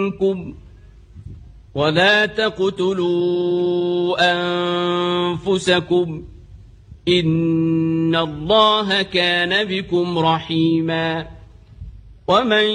منكم ولا تقتلوا أنفسكم إن الله كان بكم رحيما ومن